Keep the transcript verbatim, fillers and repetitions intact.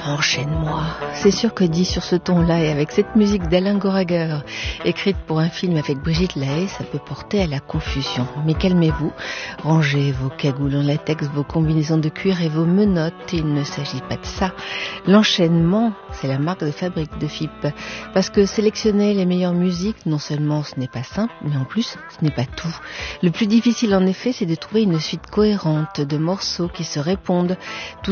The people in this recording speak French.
Enchaîne-moi. C'est sûr que dit sur ce ton-là et avec cette musique d'Alain Goraguer, écrite pour un film avec Brigitte Lahaie, ça peut porter à la confusion. Mais calmez-vous, rangez vos cagoules en latex, vos combinaisons de cuir et vos menottes. Il ne s'agit pas de ça. L'enchaînement, c'est la marque de fabrique de F I P. Parce que sélectionner les meilleures musiques, non seulement ce n'est pas simple, mais en plus, ce n'est pas tout. Le plus difficile en effet, c'est de trouver une suite cohérente de morceaux qui se répondent, tout